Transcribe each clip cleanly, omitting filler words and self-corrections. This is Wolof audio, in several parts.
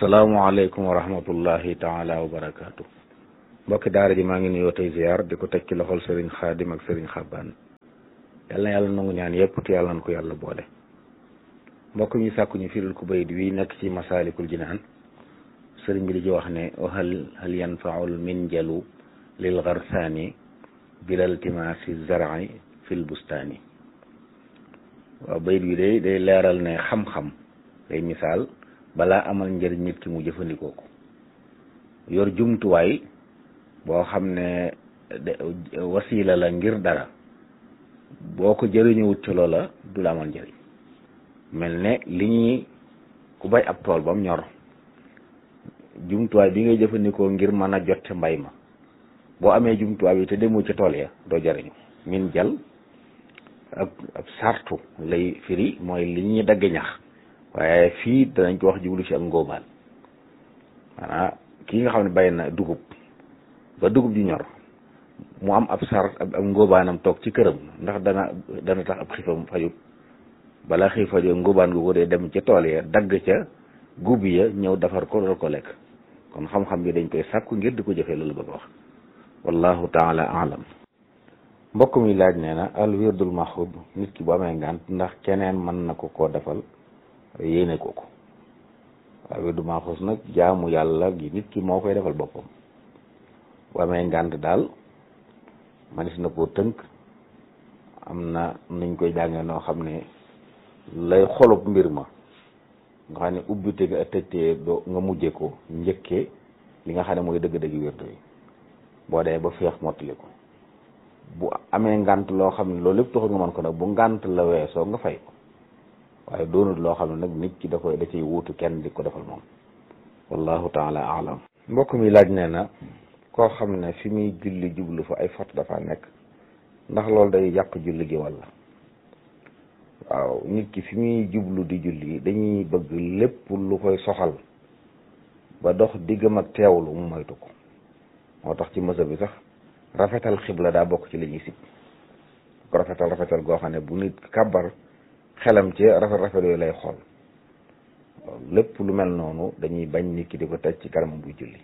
asalaamaaleykum wa rahmatullahi taala wa barakaatu. mbokki daara ji maa ngi nuyoo tey ziar di ko teg ci loxol Serigne Khadim ak Serigne Xabbaan yal na yàlla nangu ñaan yëpp te yàlla na ko yàlla boole. mbokk mi sàkku ñu firil ku bayit wi nekk ci masaalikul jinaan sëriñ bi di ci wax ne hal yanfaul minjalu lil garsaani bilal timaasi zar'i fil bustaani. waaw bayit wi day leeral ne xam-xam day misaal balaa amal njëriñ nit ki mu jëfandikoo ko yor jumtuwaay boo xam ne wasiila la ngir dara boo ko jëriñuwut ci loola du la amal njëriñ mel ne li ñuy ku bay ab tool ba mu ñor jumtuwaay bi ngay jëfandikoo ngir mën a jot ca mbay ma boo amee jumtuwaay bi te demoo ci tool ya doo jëriñu. min jal ab sartu lay firi mooy li ñuy dagg ñax waaye fii danañ ko wax jublu ci ak ngóobaan maanaam kii nga xam ne bay na dugub ba dugub ji ñor mu am ab sart ab ngóobaanam toog ci këram ndax dana tax ab xiifam fajut balaa xiif fajut ngóobaan gu ko dee dem ca tool ya dagg ca gub ya ñëw defar ko doon ko lekk kon xam-xam bi dañ koy sàkku ngir di ko jëfee loolu bëgg wax wallahu taala alam. mbokk mi laaj nee na al wirdul maxuud nit ki bu amee ngànt ndax keneen mën na ko koo defal yéene ko ko. waaw wirdu maxuus nag jaamu yàlla gi nit ki moo koy defal boppam bu amee ngànt daal manis na koo tënk am na nuñ koy jàngee noo xam ne lay xolub mbir ma nga xam ne ubbite nga tëjtee doo nga mujje ko njëkkee li nga xam ne mooy dëgg-dëgg wirdu yi boo dee ba feex mottali ko bu amee ngànt loo xam ne loolu lépp taxul nga mën ko nag bu ngànt la weesoo nga fay ko waaye doonut loo xam ne nag nit ki da ciy wuutu kenn di ko defal moom wallahu taala alam. mbokk mi laaj nee na koo xam ne fi muy julli jublu fa ay fot dafa nekk ndax loolu day yàq julli gi walla. waaw nit ki fi muy jublu di julli dañuy bëgg lépp lu koy soxal ba dox diggam ak teewlu mu moytu ko moo tax ci mësa bi sax rafetal xibla daa bokk ci li ñuy sib ko rafetal goo xam ne bu nit kàbbar xelam ci rafet yooyu lay xool lépp lu mel noonu dañuy bañ nit ki di ko teg ci kanamam buy julli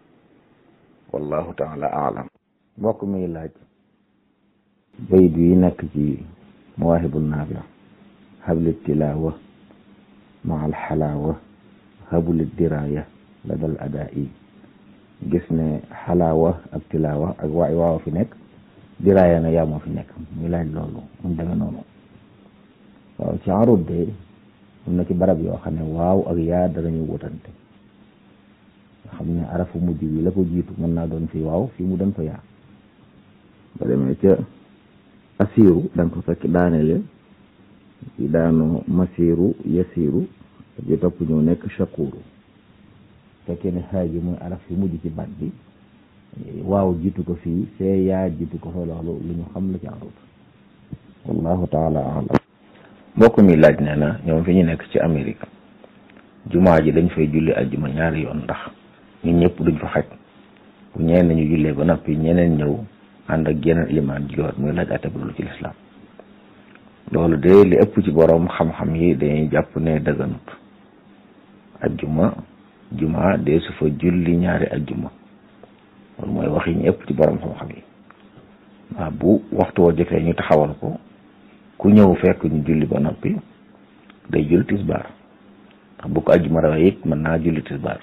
wallahu taala alam. mbokk mi laaj bayit yi nekk ci mawaahibun naafi habli tilaawa ma al xalaawa habuli diraaya la dal adaa'i gis ne xalaawa ak tilaawa ak waaw fi nekk diraaya na yaa moo fi nekk muy laaj loolu mu demee noonu. waaw ci arut de am na ci barab yoo xam ne waaw ak yaa danañu wutante nga xam ne arafu mujj bi la ko jiitu mën naa doon fii waaw fii mu doon fa yaa ba demee ca asiiru da nga ko fekk daanele ci daanu masiiru yasiiru ji topp ñëw nekk shakuuru fekkee ne xaaji muy araf fi mujj ci baat bi waaw jiitu ko fii fee yaa jiitu ko fa loolu lu ñu xam la ci arut wallahu taala alam. mbokk mi laaj nee na ñoom fi ñu nekk ci Amérique jumaa ji dañ fay julli aljuma ñaari yoon ndax ñun ñëpp duñ fa xaj bu ñeen nañu jullee ba noppi ñeneen ñëw ànd ak yeneen ilimaan jiwaat muy laaj àtte loolu ci lislaam. loolu de li ëpp ci borom xam-xam yi dañuy jàpp ne dëgganut jumaa de su fa julli ñaari aljuma loolu mooy wax yi ñu ëpp ci borom xam-xam yi waaw bu waxtu woo jotee ñu taxawal ko ku ñëw fekk ñu julli ba noppi day julli tisbaar ndax bu ko ajjuma rawee it mën naa julli tisbaar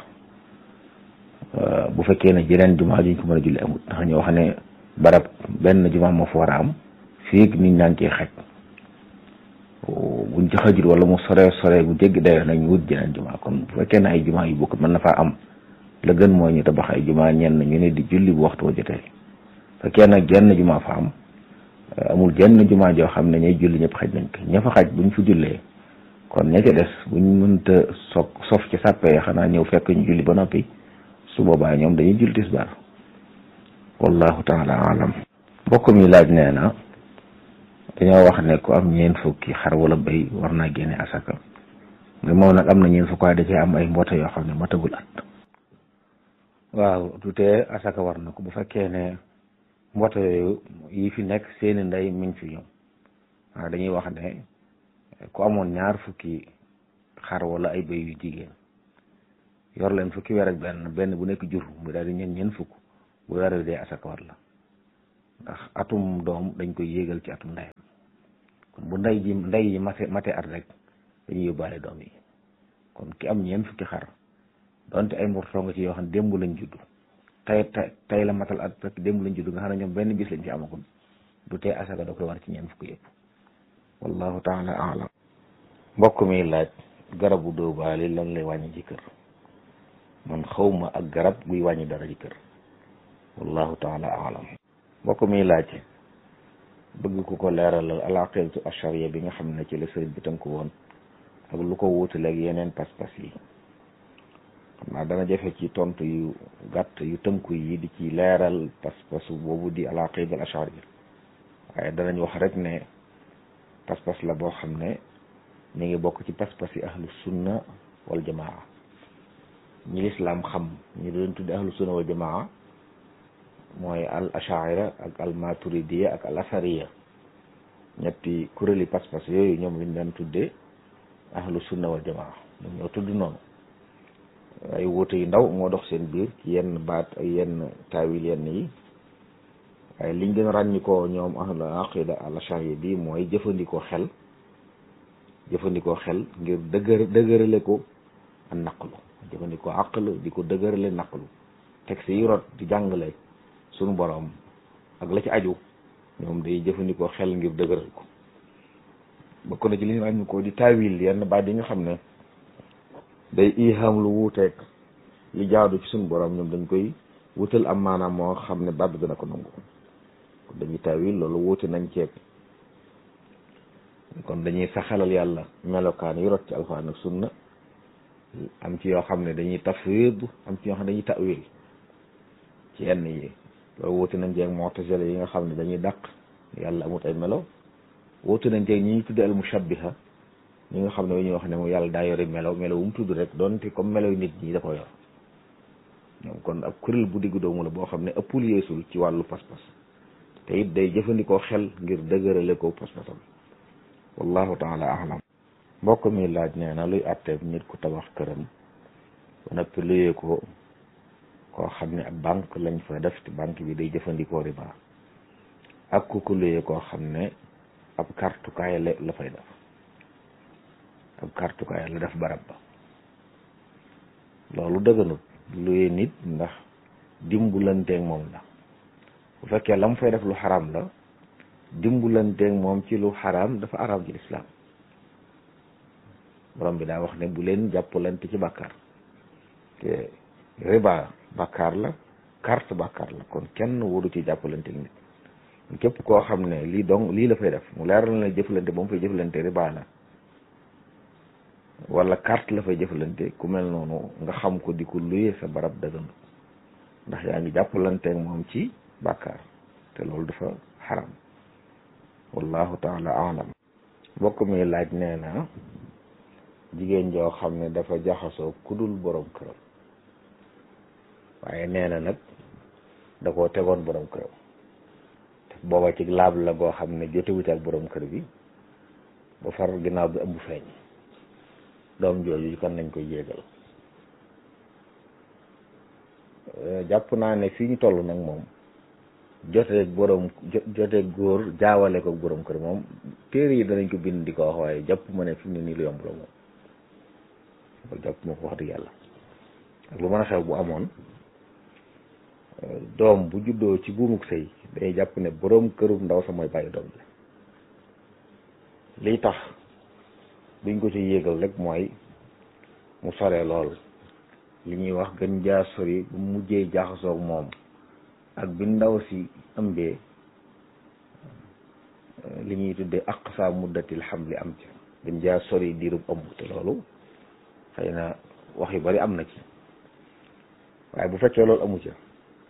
bu fekkee ne jeneen jumaa juñ ko mën a julli amut ndax ñu wax ne barab benn jumaa moo fa war a am fii nit ñaa ngi ciy xaj buñ ci xajut wala mu sore bu jéggi dayoo nañ wut jeneen jumaa kon bu fekkee ne ay jumaa yu bokk mën na faa am la gën mooy ñu tabax ay jumaa ñenn ñu ne di julli bu waxtu wa jotee fekkee nag jenn jumaa fa am amul jenn jumaa joo xam ne ñay julli ñëpp xaj nañ ko ña fa xaj buñ fa jullee kon ña ca des buñ mënta sof ci sàppee xanaa ñëw fekk ñu julli ba noppi su boobaa ñoom dañuy julli tisbaar wallahu taala alam. mbokk mi laaj nee na dañoo wax ne ku am ñeent fukki xar wala béy war naa génne asaka mais moom nag am na ñeent fukk waaye da cee am ay mboota yoo xam ne matagul at. waaw tutee asaka war na ko bu fekkee ne mboote yooyu yi fi nekk seeni ndey mi ngi fi ñoom waaw dañuy wax ne ku amoon ñaar fukki xar wala ay béy yu jigéen yor leen fukki weer ak benn bu nekk jur mu daal di ñeen fukk bu weer wi dee asaka war la ndax atum doom dañ koy yéegal ci atum ndeyam kon bu ndey ji mate at rek dañuy yóbbaale doom yi kon ki am ñeen fukki xar donte ay mburtoo nga ci yoo xam ne démb lañ judd tey la matal at fekk démb lañ judd nga xam ne ñoom benn bis lañ ci amagul du tee asaka da koy war ci ñeen fukki yëpp wallahu taala alam mbokk mi laaj garabu dóobaali lan lay wàññi ci kër man xawma ak garab guy wàññi dara ci kër wallahu taala alam mbokk mi laaj bëgg ku ko leeralal al aqidatu ashariya bi nga xam ne ci la sëriñ bi tënku woon ak lu ko wuutaleeg yeneen pas-pas yi xam naa dana jafe ci tontu yu gàtt yu tënku yi di ci leeral pas-pasu boobu di al aqida al ashariya waaye danañ wax rek ne pas-pas la boo xam ne mi ngi bokk ci pas-pas yi ahlu sunna wal jamaa ñi lislaam xam ñi doon tudde ahlu sunna wal jamaa mooy al ashaira ak al maturidiya ak al asariya ñetti kuréeli pas-pas yooyu ñoom lañ daan tudde ahlu sunna wal jamaa ñoom ñoo tudd noonu ay wuute yu ndaw moo dox seen biir ci yenn baat ak yenn taawil yenn yi waaye liñ gën a ràññi ko ñoom ahlu aqida al ashariya bi mooy jëfandikoo xel ngir dëgërale ko ak naqlu jëfandikoo aql di ko dëgërale naqlu texte yi rot di jàngale sunu borom ak la ci aju ñoom day jëfandikoo xel ngir dëgëral ko bokk na ci li ñu ràññi ko di taawil yenn baat yi nga xam ne day iham lu wuuteeg li jaadu ci sunu borom ñoom dañ koy wutal am maanaam moo xam ne baat bi dina ko nangu kon dañuy taawil loolu wuute nañ ceeb kon dañuy saxalal yàlla melokaan yi rot ci alxuraan ak sunna am ci yoo xam ne dañuy tafwid am ci yoo xam ne dañuy tawil ci yenn yi loolu wuute nañ ceeg mu'tazila yi nga xam ne dañuy dàq yàlla amut ay melo wuute nañ ceeg ñi ñuy tudde al mushabbiha ñi nga xam ne ñuy wax ne moom yàlla daa yore melo wu mu tudd rek doonte comme melo nit ñi da ko yor ñoom kon ab kuréel bu diggu doomu la boo xam ne ëppul yeesul ci wàllu pas-pas te it day jëfandikoo xel ngir dëgërale ko pas-pasam wallahu taala alam mbokk mi laaj nee na luy àtteeb nit ku tabax këram ba noppi luyee ko koo xam ne ab banque lañ fa def te banque bi day jëfandikoo riba ak ku ko luyee koo xam ne ab kartukaay la fay def ab kartukaay la def barab ba loolu dëgganut luyee nit ndax dimbulanteeg moom la bu fekkee la mu fay def lu xaram la dimbulanteeg moom ci lu xaram dafa araam ci lislaam borom bi daa wax ne bu leen jàppalante ci bàkkaar te riba bàkkaar la carte bàkkaar la kon kenn waru ci jàppalante nit képp koo xam ne lii la fay def mu leeral na jëflante ba mu fay jëflante riba la wala carte la fay jëflante ku mel noonu nga xam ko di ko luye sa barab dëgganut ndax yaa ngi jàppalanteeg moom ci bàkkaar te loolu dafa xaram wallahu taala alam mbokk mi laaj nee na jigéen joo xam ne dafa jaxasoo kudul borom këram waaye nee na nag da koo tegoon borom këram te booba ci laab la goo xam ne jotewut ak borom kër bi ba far ginnaaw bi ëmb feeñ doom jooju kan nañ koy yéegal jàpp naa ne fii ñu toll nag moom joteeg góor jaawale ko borom kër moom téere yi danañ ko bind di ko wax waaye jàpp ma ne fi mu ne nii lu yomb la moom loolu jàpp ma ko wax dëgg yàlla ak lu mën a xew bu amoon doom bu juddoo ci buumuk sëy day jàpp ne borom kërum ndaw sa mooy bàyyi doom bi liy tax duñ ko ci yéegal rek mooy mu sore lool li ñuy wax gën jaa sori bu mujjee jaxasoog moom ak bi ndaw si ëmbee li ñuy tuddee aqsa muddatil hamli am ci gën jaa sori diirub ëmb te loolu xëy na wax yu bari am na ci waaye bu fekkee loolu amu ca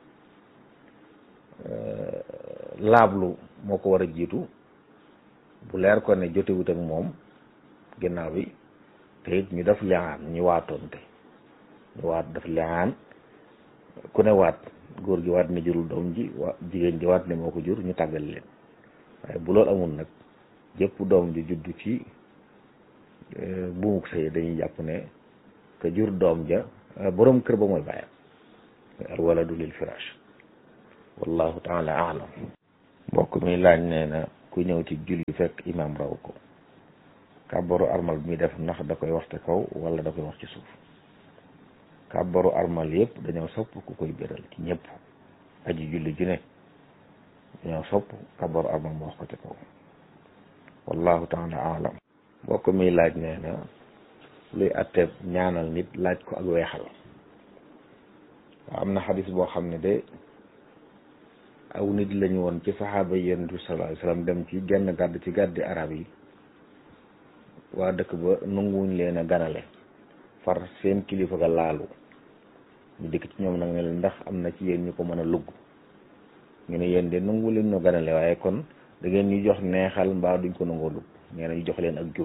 laablu moo ko war a jiitu bu leer ko ne jotewut ak moom ginnaaw bi te it ñu def liaan ñu waatoonte ñu waat def liaan ku ne waat góor gi waat ne jurul doom ji jigéen ji waat ne moo ko jur ñu tàggal leen waaye bu loolu amul nag jëpp doom ji juddu ci buumuk sëy dañuy jàpp ne que jur doom ja borom kër ba mooy bàyyam al waladu lil firaash wallahu taala alam. mbokk mi laaj nee na ku ñëw ci julli fekk imam raw ko kàbbaru armal bi muy def ndax da koy wax te kaw wala da koy wax ci suuf. kàbbaru armal yëpp dañoo sopp ku koy béral ci ñëpp aji julli ju ne dañoo sopp kàbbaru armal mu wax ko ci kaw wallahu taala alam. mbokk mi laaj nee na luy atteeb ñaanal nit laaj ko ak weexal. waaw am na xadis boo xam ne de aw nit lañu woon ci saxaaba yi yonent bi sallallahu alayhi wasallam dem ci genn gàdd ci gàddi arab yi waa dëkk ba nanguwuñ leen a ganale far seen kilifa ga laalu ñu dikk ci ñoom nag ne leen ndax am na ci yéen ñu ko mën a lugg ñu ne yéen de nangu leen noo ganale waaye kon da ngeen ñu jox neexal mbaa duñ ko nangoo lugg nee na ñu jox leen ak jur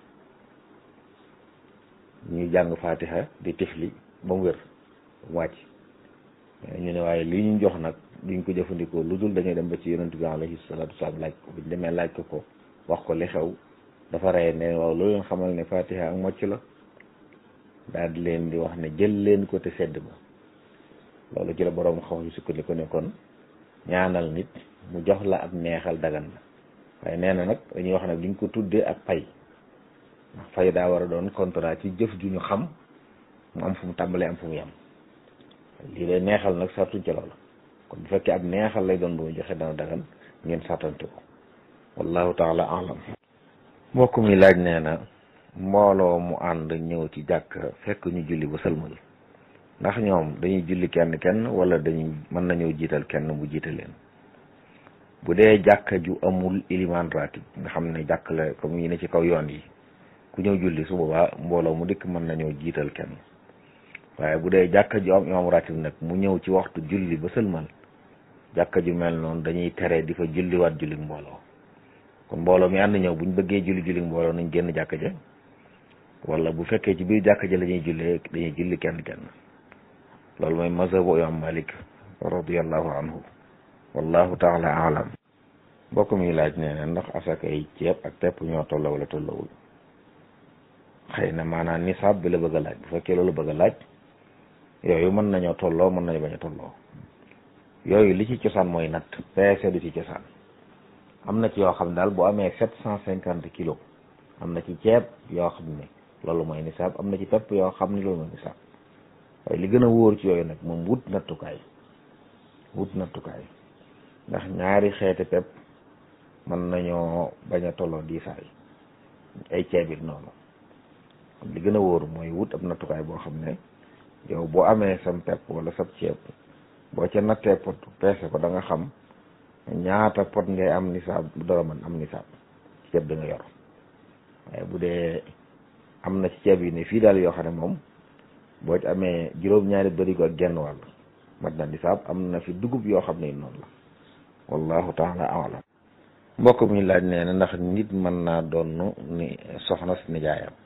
ñuy jàng fatiha di tifli ba mu wér wàcc ñu ne waaye lii ñu jox nag duñ ko jëfandikoo lu dul dañuy dem ba ci yonent bi alayhi salaatu wasalaam laaj ko buñ demee laaj ko wax ko li xew dafa rey ne waaw loolu leen xamal ne fatiha ak mocc la daal di leen di wax ne jël leen ko te sedd ba loolu ci la boroom xam yu sukkandiku ne kon ñaanal nit mu jox la ab neexal dagan la waaye nee na nag dañuy wax nag duñ ko tuddee ak pay ndax fay daa war a doon contrat ci jëf ju ñu xam mu am fu mu tàmbalee am fu mu yem lii lay neexal nag sartuñ ci loolu kon bu fekkee ab neexal lay doon bu mu joxe dana dagan ngeen sartante ko wallahu taala alam. mbokk mi laaj nee na mbooloo mu ànd ñëw ci jàkk fekk ñu julli ba sëlmal ndax ñoom dañuy julli kenn wala dañuy mën nañoo jiital kenn bu jiite leen. bu dee jàkka ju amul iliman ratib nga xam ne jàkk la comme yi ne ci kaw yoon yi ku ñëw julli su boobaa mbooloo mu dikk mën nañoo jiital kenn waaye bu dee jàkka ju am imam ratib nag mu ñëw ci waxtu julli ba sëlmal jàkka ju mel noonu dañuy tere di fa julliwaat julli mbooloo kon mbooloo mi ànd ñëw buñ bëggee julli mbooloo nañ génn jàkka ja wala bu fekkee ci biir jàkka ja la ñuy jullee dañuy julli kenn loolu mooy mazhabu imam Malik radiyallahu anhu wallahu taala alam. mbokk mi laaj nee na ndax asaka yi ceeb ak pepp ñoo tolloo wala tolloowul. xëy na maanaam nisaab bi la bëgg a laaj bu fekkee loolu bëgg a laaj yooyu mën nañoo tolloo mën nañu bañ a tolloo yooyu li ci cosaan mooy natt peese du ci cosaan am na ci yoo xam daal bu amee 750 kilos am na ci ceeb yoo xam ne loolu mooy nisaab am na ci pepp yoo xam ne loolu mooy nisaab waaye li gën a wóor ci yooyu nag moom wut nattukaay ndax ñaari xeeti pepp mën nañoo bañ a tolloo diisaay ay ceeb it noonu li gën a wóor mooy wut ab nattukaay boo xam ne yow boo amee sam pepp wala sab ceeb boo ca nattee pot peese ko da nga xam ñaata pot ngay am nisaab dara man am nisaab ceeb da nga yor waaye bu dee am na ci ceeb yi ne fii daal yoo xam ne moom boo ci amee juróom-ñaari bërigo ak genn wàll mat na nisaab am na fi dugub yoo xam ne noonu la wallahu taala alam. mbokk mi laaj nee na ndax nit mën naa doon ni soxna si nijaayam